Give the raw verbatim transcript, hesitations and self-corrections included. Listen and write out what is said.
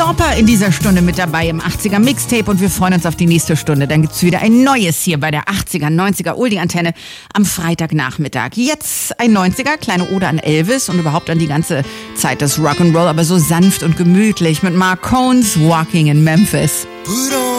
Pauper in dieser Stunde mit dabei im achtziger Mixtape und wir freuen uns auf die nächste Stunde. Dann gibt's wieder ein neues hier bei der achtziger, neunziger Oldie-Antenne am Freitagnachmittag. Jetzt ein neunziger, kleine Ode an Elvis und überhaupt an die ganze Zeit des Rock'n'Roll, aber so sanft und gemütlich mit Mark Cohn's Walking in Memphis.